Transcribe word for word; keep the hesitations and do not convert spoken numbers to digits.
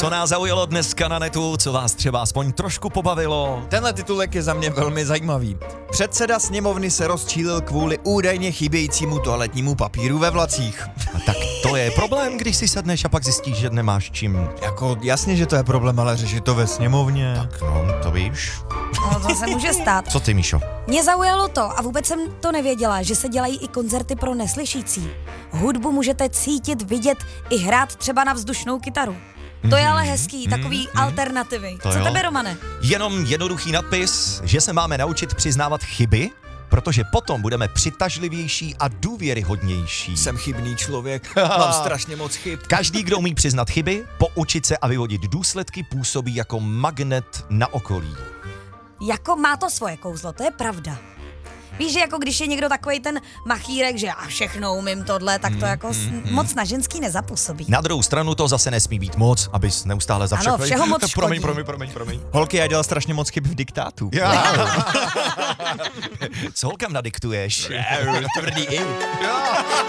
Co nás zaujalo dneska na netu, co vás třeba aspoň trošku pobavilo? Tenhle titulek je za mě velmi zajímavý. Předseda sněmovny se rozčílil kvůli údajně chybějícímu toaletnímu papíru ve vlacích. A tak to je problém, když si sedneš a pak zjistíš, že nemáš čím. Jako jasně, že to je problém, ale řešit to ve sněmovně. Tak no, to víš. No, to se může stát. Co ty, Míšo? Mě zaujalo to, a vůbec jsem to nevěděla, že se dělají i koncerty pro neslyšící. Hudbu můžete cítit, vidět i hrát třeba na vzdušnou kytaru. To je ale hezký, takový alternativy. To Co jo. tebe, Romane? Jenom jednoduchý nadpis, že se máme naučit přiznávat chyby, protože potom budeme přitažlivější a důvěryhodnější. Jsem chybný člověk, mám strašně moc chyb. Každý, kdo umí přiznat chyby, poučit se a vyvodit důsledky, působí jako magnet na okolí. Jako má to svoje kouzlo, to je pravda. Víš, že jako když je někdo takovej ten machírek, že já všechno umím tohle, tak to jako mm, mm, moc na ženský nezapůsobí. Na druhou stranu to zase nesmí být moc, abys neustále za Ano, všechno... všeho moc promiň, škodí. promiň, promiň, promiň. Holky, já dělal strašně moc chyb v diktátu. Já. Co holkám nadiktuješ? Tvrdý i. Jo.